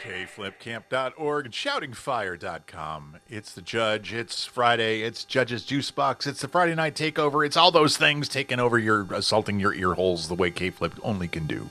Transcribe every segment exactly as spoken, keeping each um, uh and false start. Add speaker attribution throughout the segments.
Speaker 1: k flip camp dot org and shouting fire dot com. It's the Judge. It's Friday. It's Judge's Juice Box. It's the Friday Night Takeover. It's all those things taking over your, assaulting your ear holes the way K-Flip only can do.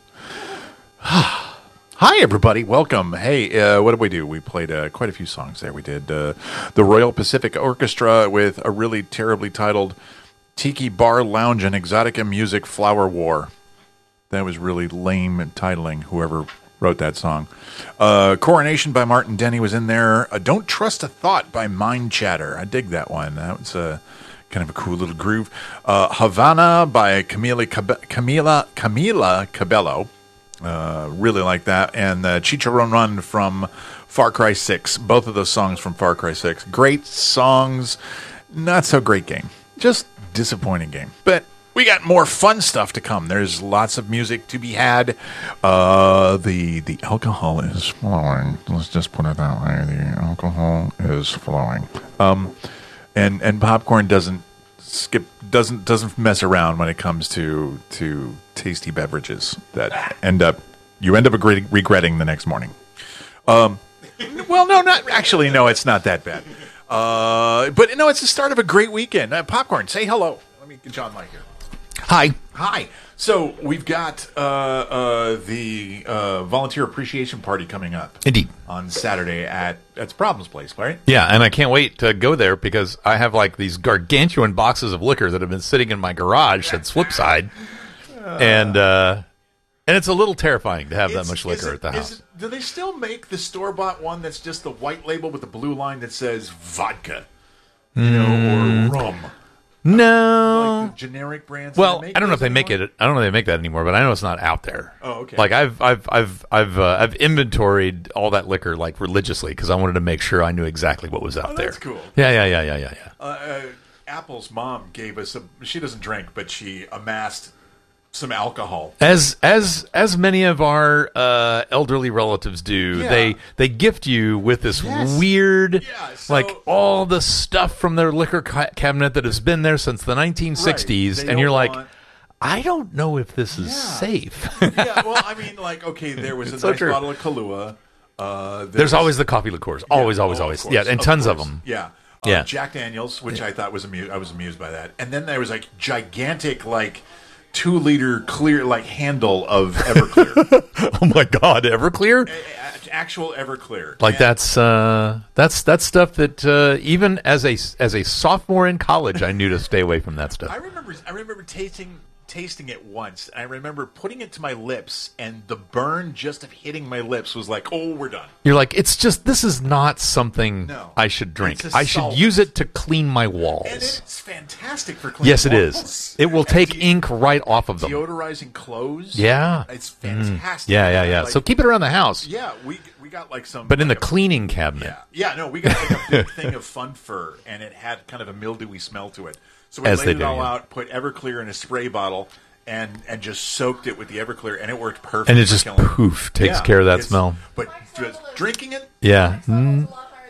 Speaker 1: Hi, everybody. Welcome. Hey, uh, what did we do? We played uh, quite a few songs there. We did uh, the Royal Pacific Orchestra with a really terribly titled Tiki Bar Lounge and Exotica Music Flower War. That was really lame titling, whoever wrote that song. Uh, Coronation by Martin Denny was in there. Uh, Don't Trust a Thought by Mind Chatter. I dig that one. That was uh, kind of a cool little groove. Uh, Havana by Camila, Cab- Camila, Camila Cabello. Uh, really like that. And uh, Chicharron Run from Far Cry six. Both of those songs from Far Cry six. Great songs. Not so great game. Just disappointing game. But we got more fun stuff to come. There's lots of music to be had. Uh, the the alcohol is flowing. Let's just put it that way. The alcohol is flowing. Um, and and popcorn doesn't skip doesn't doesn't mess around when it comes to to tasty beverages that end up you end up regretting, regretting the next morning. Um, well, no, not actually. No, it's not that bad. Uh, but no, it's the start of a great weekend. Uh, popcorn, say hello. Let me get John Mike here.
Speaker 2: Hi.
Speaker 1: Hi. So we've got uh, uh, the uh, volunteer appreciation party coming up.
Speaker 2: Indeed.
Speaker 1: On Saturday at it's Problems Place, right?
Speaker 2: Yeah, and I can't wait to go there because I have like these gargantuan boxes of liquor that have been sitting in my garage since Flipside, and uh, and it's a little terrifying to have that much liquor
Speaker 1: it,
Speaker 2: at the house.
Speaker 1: It, do they still make the store bought one that's just the white label with the blue line that says vodka, you
Speaker 2: mm.
Speaker 1: know, or rum?
Speaker 2: No,
Speaker 1: like the generic brands.
Speaker 2: Well, I don't know if they make it. I don't know if they make that anymore, but I know it's not out there.
Speaker 1: Oh, okay.
Speaker 2: Like I've, I've, I've, I've, uh, I've inventoried all that liquor like religiously because I wanted to make sure I knew exactly what was out
Speaker 1: oh,
Speaker 2: there.
Speaker 1: That's cool.
Speaker 2: Yeah, yeah, yeah, yeah, yeah, yeah.
Speaker 1: Uh, uh, Apple's mom gave us a. She doesn't drink, but she amassed some alcohol.
Speaker 2: As as as many of our uh, elderly relatives do,
Speaker 1: yeah.
Speaker 2: they they gift you with this
Speaker 1: yes.
Speaker 2: weird,
Speaker 1: yeah, so,
Speaker 2: like all the stuff from their liquor ca- cabinet that has been there since the nineteen sixties,
Speaker 1: right.
Speaker 2: and you're like,
Speaker 1: want...
Speaker 2: I don't know if this is
Speaker 1: yeah.
Speaker 2: safe.
Speaker 1: yeah, well, I mean, like, okay, there was a
Speaker 2: so
Speaker 1: nice
Speaker 2: true.
Speaker 1: bottle of Kahlua. Uh,
Speaker 2: there's,
Speaker 1: there's
Speaker 2: always the coffee liqueurs. Always,
Speaker 1: yeah,
Speaker 2: always,
Speaker 1: oh,
Speaker 2: always.
Speaker 1: course,
Speaker 2: Yeah, and
Speaker 1: of
Speaker 2: tons
Speaker 1: course.
Speaker 2: of them.
Speaker 1: Yeah. Uh,
Speaker 2: yeah.
Speaker 1: Jack Daniels, which I thought was amused. I was amused by that. And then there was like gigantic, like two liter clear, like handle of Everclear.
Speaker 2: Oh my God, Everclear!
Speaker 1: A- a- actual Everclear.
Speaker 2: Like
Speaker 1: and
Speaker 2: that's uh, that's that's stuff that uh, even as a as a sophomore in college, I knew to stay away from that stuff.
Speaker 1: I remember. I remember tasting. tasting it once. I remember putting it to my lips, and the burn just of hitting my lips was like, oh, we're done.
Speaker 2: You're like, it's just, this is not something
Speaker 1: no,
Speaker 2: I should drink.
Speaker 1: I should
Speaker 2: solvent. use it to clean my walls.
Speaker 1: And it's fantastic for cleaning
Speaker 2: Yes, it
Speaker 1: walls.
Speaker 2: is. It will take de- ink right off of them.
Speaker 1: Deodorizing clothes.
Speaker 2: Yeah.
Speaker 1: It's fantastic.
Speaker 2: Mm. Yeah, yeah, yeah.
Speaker 1: Like,
Speaker 2: so keep it around the house.
Speaker 1: Yeah, we we got like some...
Speaker 2: But in
Speaker 1: like
Speaker 2: the
Speaker 1: a,
Speaker 2: cleaning cabinet.
Speaker 1: Yeah, yeah, no, we got like a big thing of Fun Fur, and it had kind of a mildewy smell to it. So we
Speaker 2: As
Speaker 1: laid
Speaker 2: they
Speaker 1: it
Speaker 2: do,
Speaker 1: all
Speaker 2: yeah.
Speaker 1: out, put Everclear in a spray bottle, and and just soaked it with the Everclear, and it worked perfect.
Speaker 2: And it just
Speaker 1: killing.
Speaker 2: poof takes
Speaker 1: yeah,
Speaker 2: care of that smell.
Speaker 1: But just drinking it,
Speaker 2: yeah. Mm.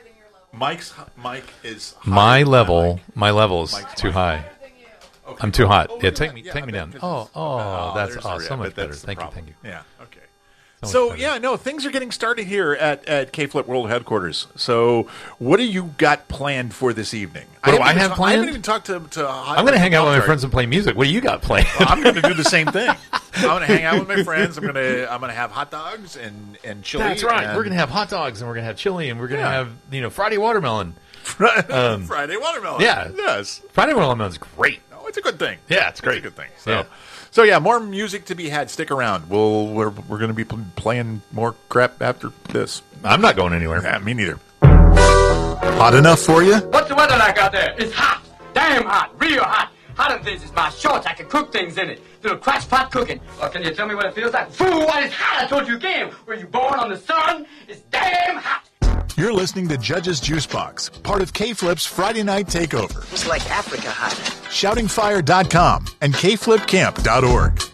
Speaker 1: Mike's Mike is higher
Speaker 2: my
Speaker 1: than
Speaker 2: level.
Speaker 1: Mike.
Speaker 2: My level is
Speaker 1: Mike's
Speaker 2: too
Speaker 1: higher.
Speaker 2: high.
Speaker 1: Okay.
Speaker 2: I'm too hot.
Speaker 1: Oh,
Speaker 2: yeah, take me,
Speaker 1: yeah,
Speaker 2: take me
Speaker 1: I
Speaker 2: down.
Speaker 1: bet
Speaker 2: Oh, oh,
Speaker 1: oh,
Speaker 2: that's
Speaker 1: there's
Speaker 2: oh,
Speaker 1: the-
Speaker 2: so
Speaker 1: yeah,
Speaker 2: much
Speaker 1: but
Speaker 2: better.
Speaker 1: that's the
Speaker 2: Thank you,
Speaker 1: problem.
Speaker 2: thank you.
Speaker 1: Yeah, okay.
Speaker 2: So,
Speaker 1: So,
Speaker 2: much better.
Speaker 1: yeah, no, things are getting started here at, at K-Flip World Headquarters. So what do you got planned for this evening?
Speaker 2: What do I
Speaker 1: haven't
Speaker 2: have
Speaker 1: even-
Speaker 2: planned?
Speaker 1: I haven't even talked to... to
Speaker 2: I'm going to hang out with my friends and play music. What do you got planned?
Speaker 1: Well, I'm going to do the same thing. I'm going to hang out with my friends. I'm going to I'm going to have hot dogs and, and chili.
Speaker 2: That's right.
Speaker 1: and-
Speaker 2: We're going to have hot dogs and we're going to have chili and we're going to
Speaker 1: Yeah.
Speaker 2: have, you know, Friday watermelon.
Speaker 1: um, Friday watermelon.
Speaker 2: Yeah.
Speaker 1: Yes.
Speaker 2: Friday watermelon's great.
Speaker 1: No, it's a good thing.
Speaker 2: Yeah, it's great.
Speaker 1: It's a good thing. So,
Speaker 2: Yeah.
Speaker 1: so yeah, more music to be had. Stick around. We'll we're we're going to be pl- playing more crap after this.
Speaker 2: I'm not going anywhere.
Speaker 1: Yeah, me neither. Hot enough for you?
Speaker 3: What's the weather like out there? It's hot. Damn hot. Real hot. Hot as this is my shorts. I can cook things in it. Little crash pot cooking. Or can you tell me what it feels like? Fool, what is hot? I told you again. Were you born on the sun? It's damn hot.
Speaker 1: You're listening to Judge's Juice Box, part of K-Flip's Friday Night Takeover.
Speaker 4: It's like Africa hot.
Speaker 1: shouting fire dot com and k flip camp dot org.